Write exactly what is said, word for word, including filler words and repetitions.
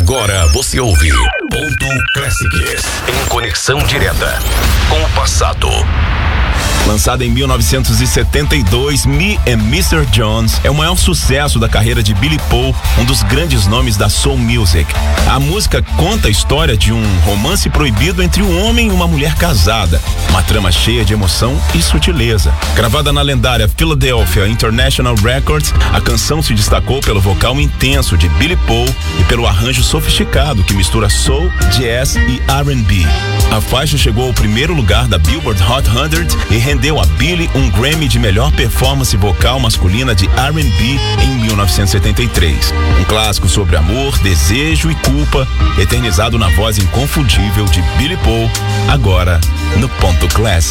Agora você ouve Ponto Classics, em conexão direta com o passado. Lançada em mil novecentos e setenta e dois, Me and mister Jones é o maior sucesso da carreira de Billy Paul, um dos grandes nomes da soul music. A música conta a história de um romance proibido entre um homem e uma mulher casada, uma trama cheia de emoção e sutileza. Gravada na lendária Philadelphia International Records, a canção se destacou pelo vocal intenso de Billy Paul e pelo arranjo sofisticado que mistura soul, jazz e R and B. A faixa chegou ao primeiro lugar da Billboard Hot cem e rendeu a Billy um Grammy de melhor performance vocal masculina de R and B em mil novecentos e setenta e três. Um clássico sobre amor, desejo e culpa, eternizado na voz inconfundível de Billy Paul, agora no Ponto Classic.